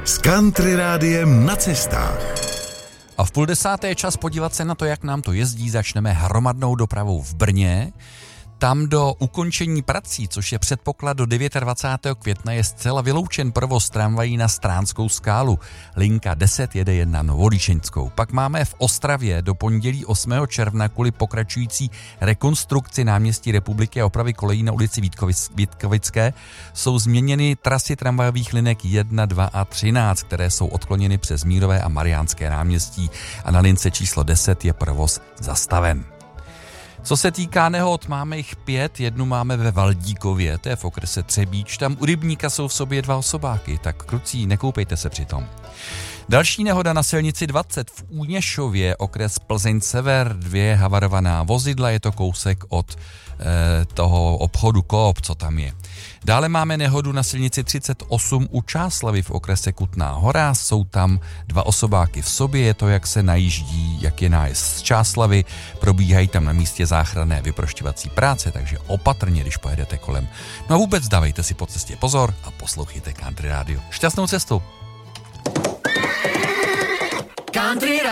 S Country Rádiem na cestách. A v 9:30 je čas podívat se na to, jak nám to jezdí. Začneme hromadnou dopravou v Brně. Tam do ukončení prací, což je předpoklad do 29. května, je zcela vyloučen provoz tramvají na Stránskou skálu. Linka 10 jede jen na Novolíšeňskou. Pak máme v Ostravě do pondělí 8. června kvůli pokračující rekonstrukci náměstí Republiky a opravy kolejí na ulici Vítkovické jsou změněny trasy tramvajových linek 1, 2 a 13, které jsou odkloněny přes Mírové a Mariánské náměstí a na lince číslo 10 je provoz zastaven. Co se týká nehod, máme jich 5, jednu máme ve Valdíkově, to je v okrese Třebíč, tam u rybníka jsou v sobě 2 osobáky, tak krucí, nekoupejte se přitom. Další nehoda na silnici 20 v Úněšově, okres Plzeň Sever, 2 havarovaná vozidla, je to kousek od toho obchodu Coop, co tam je. Dále máme nehodu na silnici 38 u Čáslavy v okrese Kutná Hora, jsou tam 2 osobáky v sobě, je to, jak se najíždí, jak je nájezd z Čáslavy, probíhají tam na místě záchranné vyprošťovací práce, takže opatrně, když pojedete kolem. No a vůbec dávejte si po cestě pozor a poslouchejte Country Radio. Šťastnou cestu!